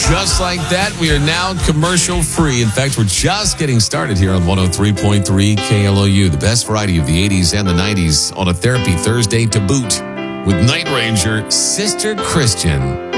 Just like that, we are now commercial free. In fact, we're just getting started here on 103.3 KLOU, the best variety of the 80s and the 90s on a Therapy Thursday to boot with Night Ranger, Sister Christian.